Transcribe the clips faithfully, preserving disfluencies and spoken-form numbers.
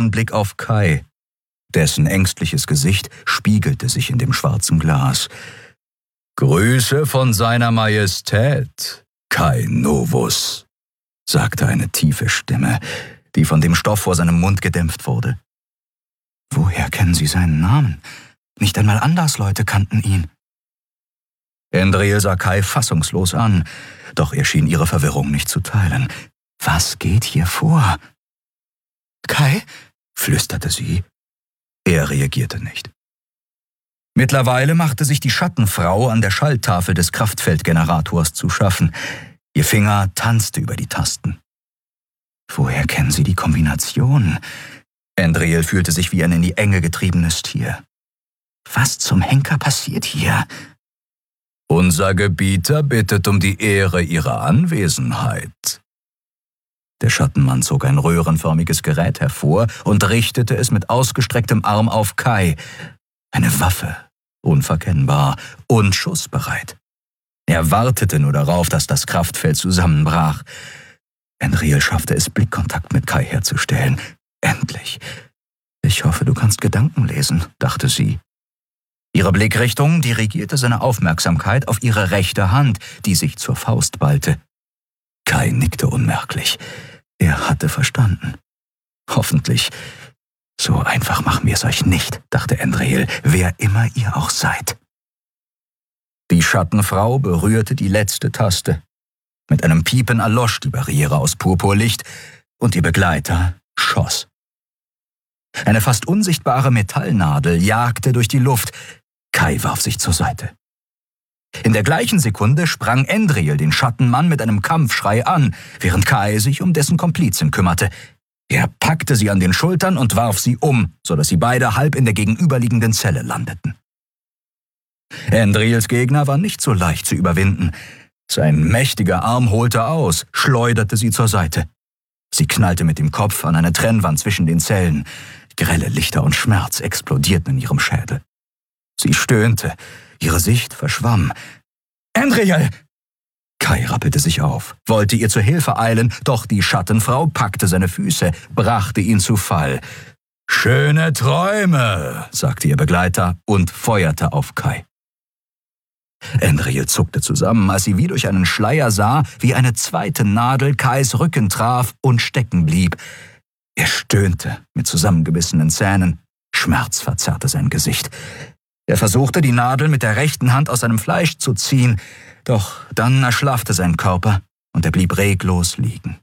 kurzen Blick auf Kai. Dessen ängstliches Gesicht spiegelte sich in dem schwarzen Glas. »Grüße von seiner Majestät, Kai Novus«, sagte eine tiefe Stimme, die von dem Stoff vor seinem Mund gedämpft wurde. »Woher kennen Sie seinen Namen? Nicht einmal Andersleute kannten ihn.« Endril sah Kai fassungslos an, doch er schien ihre Verwirrung nicht zu teilen. »Was geht hier vor?« »Kai?« flüsterte sie. Er reagierte nicht. Mittlerweile machte sich die Schattenfrau an der Schalttafel des Kraftfeldgenerators zu schaffen. Ihr Finger tanzte über die Tasten. »Woher kennen Sie die Kombination?« Endril fühlte sich wie ein in die Enge getriebenes Tier. »Was zum Henker passiert hier?« »Unser Gebieter bittet um die Ehre Ihrer Anwesenheit.« Der Schattenmann zog ein röhrenförmiges Gerät hervor und richtete es mit ausgestrecktem Arm auf Kai. Eine Waffe, unverkennbar und schussbereit. Er wartete nur darauf, dass das Kraftfeld zusammenbrach. Endril schaffte es, Blickkontakt mit Kai herzustellen. Endlich. »Ich hoffe, du kannst Gedanken lesen«, dachte sie. Ihre Blickrichtung dirigierte seine Aufmerksamkeit auf ihre rechte Hand, die sich zur Faust ballte. Kai nickte unmerklich. Er hatte verstanden. Hoffentlich. »So einfach machen wir es euch nicht«, dachte Endril, »wer immer ihr auch seid.« Die Schattenfrau berührte die letzte Taste. Mit einem Piepen erlosch die Barriere aus Purpurlicht und ihr Begleiter schoss. Eine fast unsichtbare Metallnadel jagte durch die Luft. Kai warf sich zur Seite. In der gleichen Sekunde sprang Endril den Schattenmann mit einem Kampfschrei an, während Kai sich um dessen Komplizin kümmerte. Er packte sie an den Schultern und warf sie um, sodass sie beide halb in der gegenüberliegenden Zelle landeten. Endrils Gegner war nicht so leicht zu überwinden. Sein mächtiger Arm holte aus, schleuderte sie zur Seite. Sie knallte mit dem Kopf an eine Trennwand zwischen den Zellen. Grelle Lichter und Schmerz explodierten in ihrem Schädel. Sie stöhnte, ihre Sicht verschwamm. »Endril!« Kai rappelte sich auf, wollte ihr zur Hilfe eilen, doch die Schattenfrau packte seine Füße, brachte ihn zu Fall. »Schöne Träume«, sagte ihr Begleiter und feuerte auf Kai. Endril zuckte zusammen, als sie wie durch einen Schleier sah, wie eine zweite Nadel Kais Rücken traf und stecken blieb. Er stöhnte mit zusammengebissenen Zähnen. Schmerz verzerrte sein Gesicht. Er versuchte, die Nadel mit der rechten Hand aus seinem Fleisch zu ziehen, doch dann erschlaffte sein Körper und er blieb reglos liegen.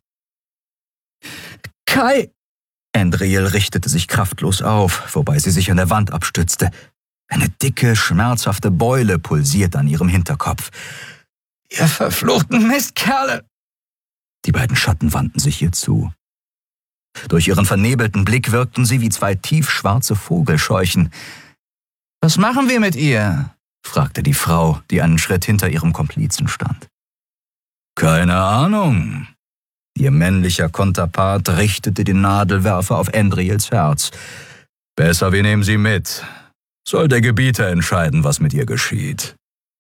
»Kai!« Endril richtete sich kraftlos auf, wobei sie sich an der Wand abstützte. Eine dicke, schmerzhafte Beule pulsierte an ihrem Hinterkopf. »Ihr verfluchten Mistkerle!« Die beiden Schatten wandten sich ihr zu. Durch ihren vernebelten Blick wirkten sie wie zwei tiefschwarze Vogelscheuchen. »Was machen wir mit ihr?« fragte die Frau, die einen Schritt hinter ihrem Komplizen stand. »Keine Ahnung.« Ihr männlicher Konterpart richtete den Nadelwerfer auf Endrils Herz. »Besser, wir nehmen sie mit. Soll der Gebieter entscheiden, was mit ihr geschieht.«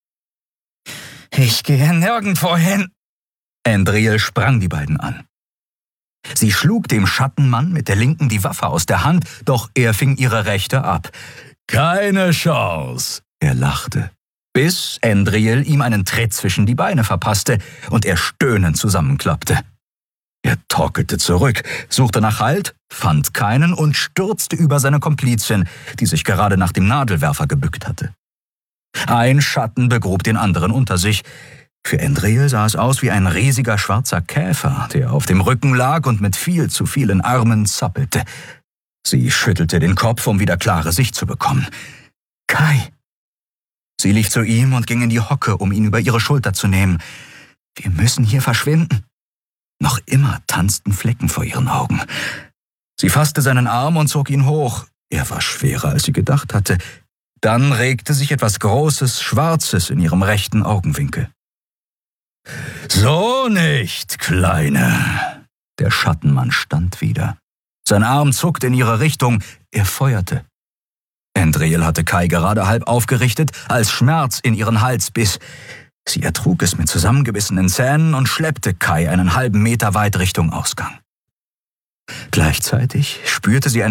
»Ich gehe nirgendwo hin.« Endril sprang die beiden an. Sie schlug dem Schattenmann mit der linken die Waffe aus der Hand, doch er fing ihre rechte ab. »Keine Chance«, er lachte, bis Endril ihm einen Tritt zwischen die Beine verpasste und er stöhnend zusammenklappte. Er torkelte zurück, suchte nach Halt, fand keinen und stürzte über seine Komplizin, die sich gerade nach dem Nadelwerfer gebückt hatte. Ein Schatten begrub den anderen unter sich. Für Endril sah es aus wie ein riesiger schwarzer Käfer, der auf dem Rücken lag und mit viel zu vielen Armen zappelte. Sie schüttelte den Kopf, um wieder klare Sicht zu bekommen. »Kai!« Sie lief zu ihm und ging in die Hocke, um ihn über ihre Schulter zu nehmen. »Wir müssen hier verschwinden.« Noch immer tanzten Flecken vor ihren Augen. Sie fasste seinen Arm und zog ihn hoch. Er war schwerer, als sie gedacht hatte. Dann regte sich etwas Großes, Schwarzes in ihrem rechten Augenwinkel. »So nicht, Kleine!« Der Schattenmann stand wieder. Sein Arm zuckte in ihre Richtung. Er feuerte. Endril hatte Kai gerade halb aufgerichtet, als Schmerz in ihren Hals biss. Sie ertrug es mit zusammengebissenen Zähnen und schleppte Kai einen halben Meter weit Richtung Ausgang. Gleichzeitig spürte sie ein